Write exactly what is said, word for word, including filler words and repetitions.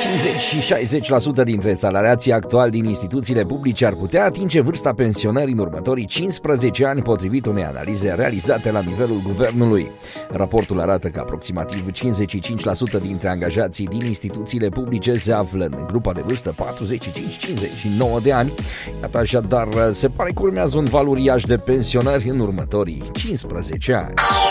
cincizeci și șaizeci la sută dintre salariații actuali din instituțiile publice ar putea atinge vârsta pensionării în următorii cincisprezece ani, potrivit unei analize realizate la nivelul guvernului. Raportul arată că aproximativ cincizeci și cinci la sută dintre angajații din instituțiile publice se află în grupa de vârstă patruzeci și cinci cincizeci și nouă de ani. Iată, așadar, se pare că urmează un val uriaș de pensionări în următorii cincisprezece ani.